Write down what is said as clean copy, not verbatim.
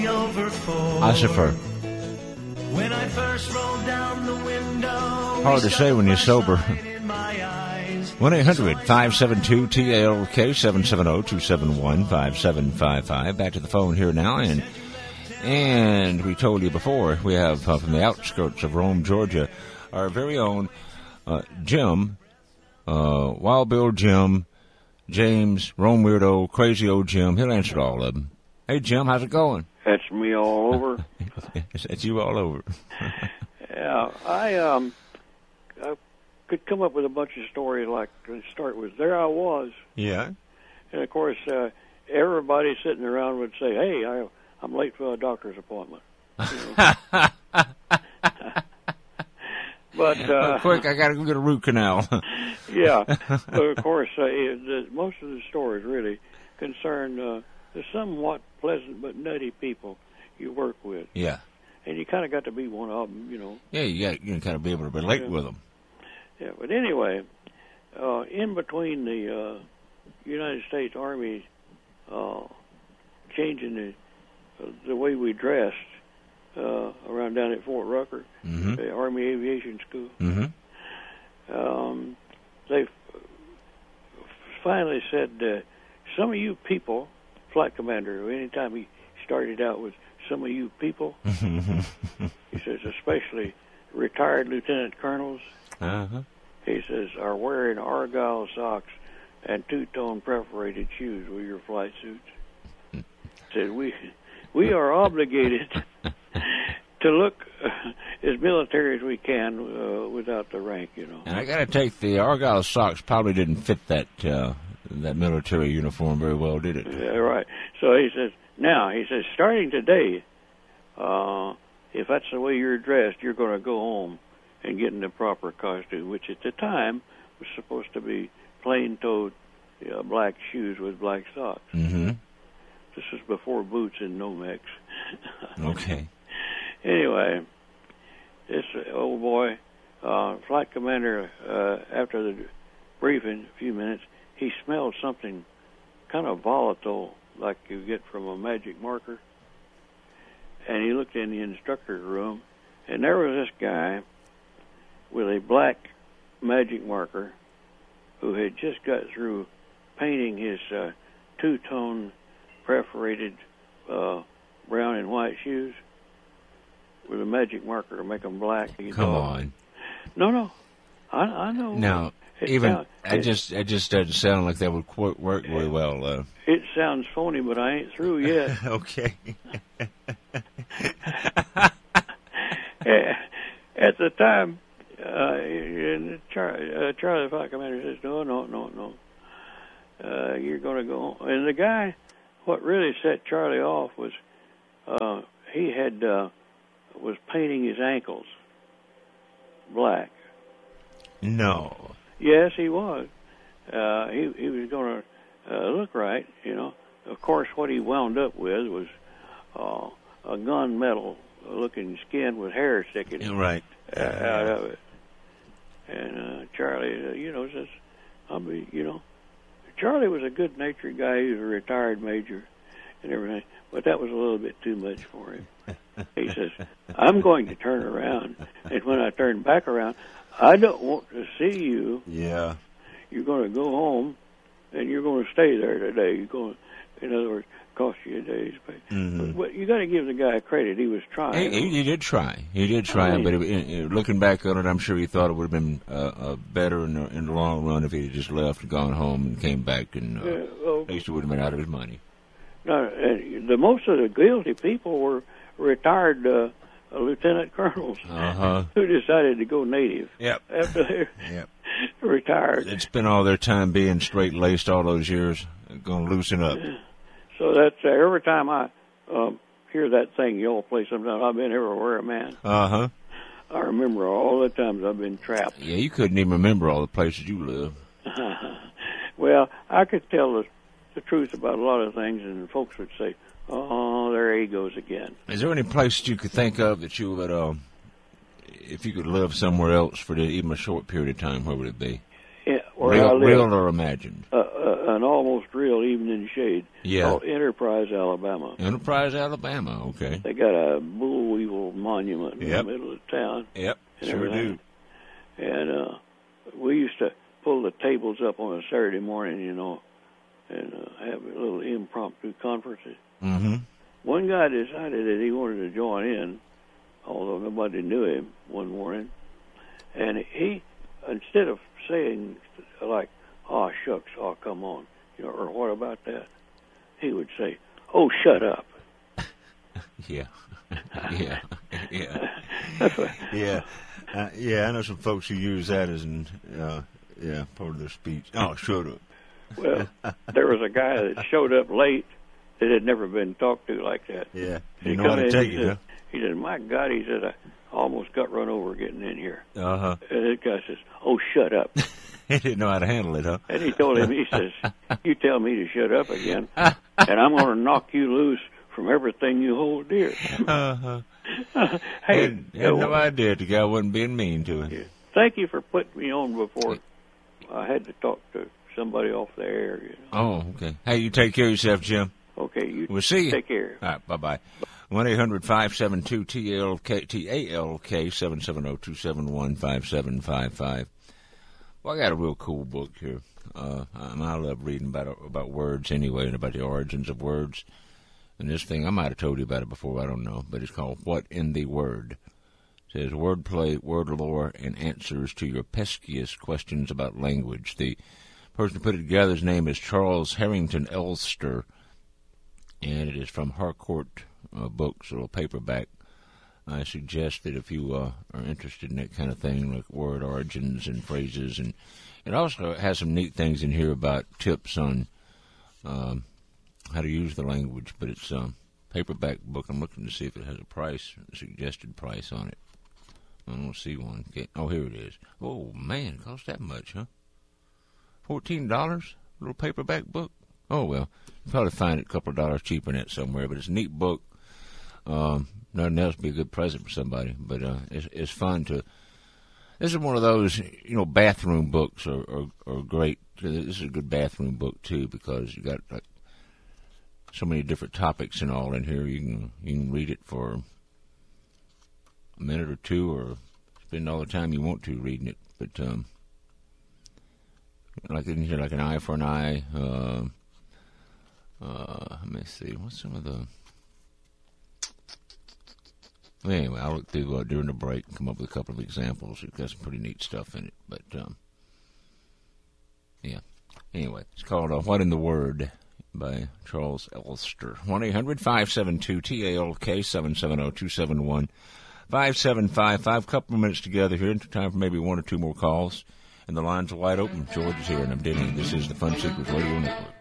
Ossifer. When I first rolled down the window, hard to say when you're sober. 1-800-572-TALK, 770-271-5755. Back to the phone here now, and we told you before, we have from the outskirts of Rome, Georgia, our very own Jim, Wild Bill Jim, James, Rome Weirdo, Crazy Old Jim. He'll answer all of them. Hey, Jim, how's it going? That's me all over. That's you all over. Yeah, I could come up with a bunch of stories like to start with. There I was. Yeah. And, of course, everybody sitting around would say, hey, I'm late for a doctor's appointment. You know? But quick, I got to go get a root canal. Yeah. But, of course, most of the stories really concern the somewhat pleasant but nutty people you work with. Yeah. And you kind of got to be one of them, you know. Yeah, you can kind of be able to relate with them. Yeah, but anyway, in between the United States Army changing the way we dressed around down at Fort Rucker, the Army Aviation School, they finally said, some of you people, flight commander, anytime he started out with some of you people, he says, especially retired lieutenant colonels, he says, are wearing Argyle socks and two-tone perforated shoes with your flight suits. He said, we are obligated to look as military as we can without the rank, you know. And I got to take the Argyle socks probably didn't fit that military uniform very well, did it? Yeah, right. So he says, starting today, if that's the way you're dressed, you're going to go home and get in the proper costume, which at the time was supposed to be plain-toed black shoes with black socks. This was before boots and Nomex. Okay. Anyway, this old boy, flight commander, after the briefing, a few minutes, he smelled something kind of volatile like you get from a magic marker. And he looked in the instructor's room, and there was this guy with a black magic marker who had just got through painting his two-tone perforated brown and white shoes with a magic marker to make them black. Come on. No. I know. Now, it just doesn't sound like that would work very well. It sounds phony, but I ain't through yet. Okay. At the time, Charlie the flight commander says, no. You're going to go home. And the guy, what really set Charlie off was he was painting his ankles black. No. Yes, he was. He was going to look right, you know. Of course, what he wound up with was a gunmetal-looking skin with hair sticking out of it. And Charlie, says, Charlie was a good-natured guy. He was a retired major and everything, but that was a little bit too much for him. He says, I'm going to turn around, and when I turn back around, I don't want to see you. Yeah. You're going to go home, and you're going to stay there today. You're going to, in other words, cost you a day's pay. But you got to give the guy credit. He was trying. He did try. But looking back on it, I'm sure he thought it would have been better in the long run if he had just left and gone home and came back, and at least he would have been out of his money. No, the most of the guilty people were retired lieutenant colonels who decided to go native. Yep. After they retired. They'd spent all their time being straight-laced all those years. They're going to loosen up. So that's every time I hear that thing you all play sometimes, I've been everywhere, man. I remember all the times I've been trapped. Yeah, you couldn't even remember all the places you lived. Well, I could tell the truth about a lot of things, and folks would say, oh, there he goes again. Is there any place you could think of that you would, if you could live somewhere else for even a short period of time, where would it be? Yeah, where I live, real or imagined? An an almost real evening shade called Enterprise, Alabama. Enterprise, Alabama. Okay. They got a bull weevil monument in the middle of town. Yep, sure do. And we used to pull the tables up on a Saturday morning, and have little impromptu conferences. Mm-hmm. One guy decided that he wanted to join in, although nobody knew him one morning. And he, instead of saying like, "Oh, shucks, oh, come on," or "What about that?" he would say, "Oh, shut up." Yeah. I know some folks who use that as part of their speech. Oh, shut up. Well, there was a guy that showed up late that had never been talked to like that. Yeah, you know how to take it, huh? He said, "My God," he said, "I almost got run over getting in here." Uh-huh. And this guy says, "Oh, shut up." He didn't know how to handle it, huh? And he told him, he says, "You tell me to shut up again, and I'm going to knock you loose from everything you hold dear." Uh-huh. Hey, had no idea the guy wasn't being mean to him. Yeah. Thank you for putting me on before I had to talk to somebody off the air. Oh, okay. Hey, you take care of yourself, Jim. Okay, we'll see you. Take care. All right, bye-bye. 1-800-572-TALK, 770-271-5755. Well, I got a real cool book here. I love reading about words anyway, and about the origins of words. And this thing, I might have told you about it before, I don't know, but it's called What in the Word? It says wordplay, word lore, and answers to your peskiest questions about language. The person who put it together, his name is Charles Harrington Elster, and it is from Harcourt Books, a little paperback. I suggest that if you are interested in that kind of thing, like word origins and phrases, and it also has some neat things in here about tips on how to use the language, but it's a paperback book. I'm looking to see if it has a price, a suggested price on it. I don't see one. Oh, here it is. Oh, man, it costs that much, huh? $14? A little paperback book? Oh, well, you'll probably find it a couple of dollars cheaper than that somewhere, but it's a neat book. Nothing else would be a good present for somebody, but it's fun to... This is one of those, bathroom books are great. This is a good bathroom book, too, because you got so many different topics and all in here. You can read it for a minute or two, or spend all the time you want to reading it. But like in here, like an eye for an eye. Let me see. What's some of the? Anyway, I'll look through during the break and come up with a couple of examples. It's got some pretty neat stuff in it. But yeah. Anyway, it's called "What in the Word" by Charles Elster. 1-800-572-TALK, 770-271-5755. Couple of minutes together here. Time for maybe one or two more calls. And the lines are wide open. George is here, and I'm Denny. This is the Fun Seekers Radio Network.